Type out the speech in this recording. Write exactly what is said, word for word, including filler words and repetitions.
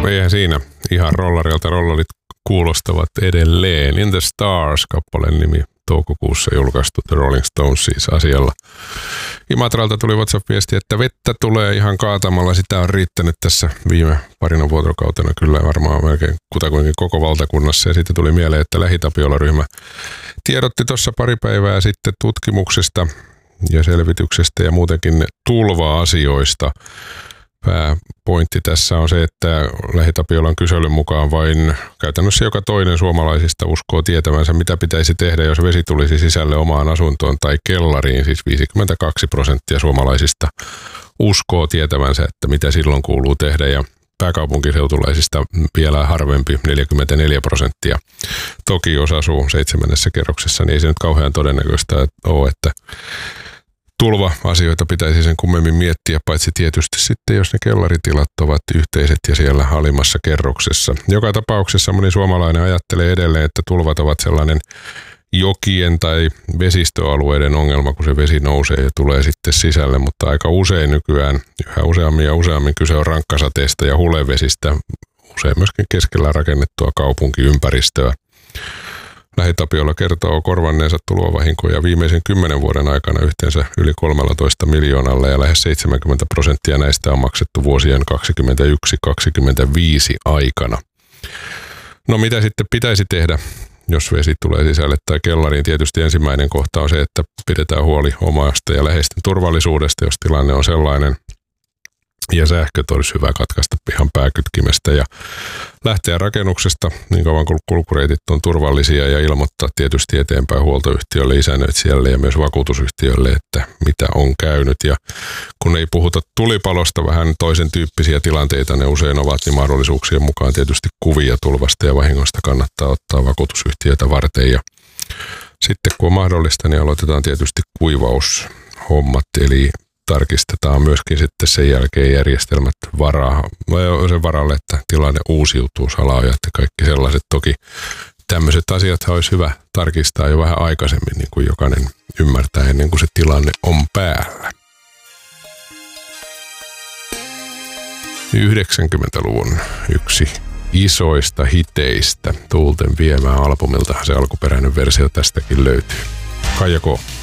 Eihän siinä. Ihan rollarilta rollarit kuulostavat edelleen. In the Stars -kappaleen nimi, toukokuussa julkaistu The Rolling Stones siis asialla. Imatralta tuli WhatsApp-viesti, että vettä tulee ihan kaatamalla. Sitä on riittänyt tässä viime parina vuorokautena kyllä varmaan melkein kutakuinkin koko valtakunnassa. Ja sitten tuli mieleen, että Lähitapiola-ryhmä tiedotti tuossa pari päivää sitten tutkimuksesta ja selvityksestä ja muutenkin tulva-asioista. Pääpointti tässä on se, että Lähitapiolan kyselyn mukaan vain käytännössä joka toinen suomalaisista uskoo tietävänsä, mitä pitäisi tehdä, jos vesi tulisi sisälle omaan asuntoon tai kellariin. Siis viisikymmentäkaksi prosenttia suomalaisista uskoo tietävänsä, että mitä silloin kuuluu tehdä, ja pääkaupunkiseutulaisista vielä harvempi, neljäkymmentäneljä prosenttia. Toki jos asuu seitsemännessä kerroksessa, niin ei se nyt kauhean todennäköistä ole, että tulva-asioita pitäisi sen kummemmin miettiä, paitsi tietysti sitten, jos ne kellaritilat ovat yhteiset ja siellä alimmassa kerroksessa. Joka tapauksessa moni suomalainen ajattelee edelleen, että tulvat ovat sellainen jokien tai vesistöalueiden ongelma, kun se vesi nousee ja tulee sitten sisälle, mutta aika usein nykyään, yhä useammin ja useammin kyse on rankkasateesta ja hulevesistä, usein myöskin keskellä rakennettua kaupunkiympäristöä. Lähitapiola kertoo korvanneensa tulvavahinkoja viimeisen kymmenen vuoden aikana yhteensä yli kolmetoista miljoonalla ja lähes seitsemänkymmentä prosenttia näistä on maksettu vuosien kaksikymmentäyksi kaksikymmentäviisi aikana. No mitä sitten pitäisi tehdä, jos vesi tulee sisälle tai kellariin? Tietysti ensimmäinen kohta on se, että pidetään huoli omasta ja läheisten turvallisuudesta, jos tilanne on sellainen. Ja sähköt olisi hyvä katkaista ihan pääkytkimestä ja lähteä rakennuksesta niin kauan kuin kulkureitit on turvallisia ja ilmoittaa tietysti eteenpäin huoltoyhtiölle, isännöitsijälle ja myös vakuutusyhtiölle, että mitä on käynyt. Ja kun ei puhuta tulipalosta, vähän toisen tyyppisiä tilanteita ne usein ovat, niin mahdollisuuksien mukaan tietysti kuvia tulvasta ja vahingosta kannattaa ottaa vakuutusyhtiötä varten. Ja sitten kun on mahdollista, niin aloitetaan tietysti kuivaushommat, eli tarkistetaan myöskin sitten sen jälkeen järjestelmät varaa, sen varalle, että tilanne uusiutuu, salaojat ja kaikki sellaiset. Toki tämmöiset asiat olisi hyvä tarkistaa jo vähän aikaisemmin, niin kuin jokainen ymmärtää ennen kuin se tilanne on päällä. yhdeksänkymmentäluvun yksi isoista hiteistä Tuulten viemää albumilta se alkuperäinen versio tästäkin löytyy. Kaija K.